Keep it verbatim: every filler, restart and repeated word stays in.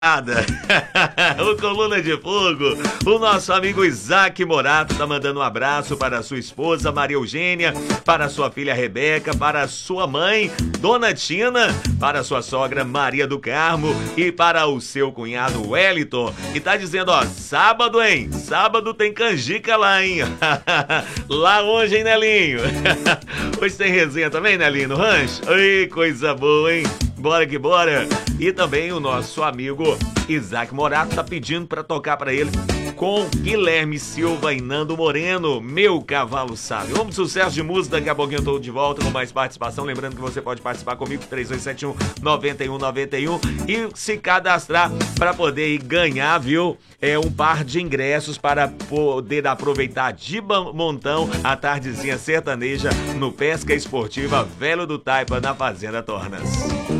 O Coluna de Fogo, o nosso amigo Isaac Morato tá mandando um abraço para a sua esposa Maria Eugênia, para a sua filha Rebeca, para a sua mãe Dona Tina, para a sua sogra Maria do Carmo e para o seu cunhado Wellington, que tá dizendo, ó, sábado, hein? Sábado tem canjica lá, hein? Lá hoje, hein, Nelinho? Hoje tem resenha também, Nelinho, no rancho? Oi, coisa boa, hein? Bora que bora! E também o nosso amigo Isaac Morato tá pedindo pra tocar pra ele com Guilherme Silva e Nando Moreno, Meu Cavalo Sabe. Vamos de sucesso de música, daqui a pouquinho eu tô de volta com mais participação. Lembrando que você pode participar comigo, três dois sete um, nove um nove um, e se cadastrar para poder ir ganhar, viu? É um par de ingressos para poder aproveitar de montão a tardezinha sertaneja no Pesca Esportiva Velho do Taipa, na Fazenda Tornas.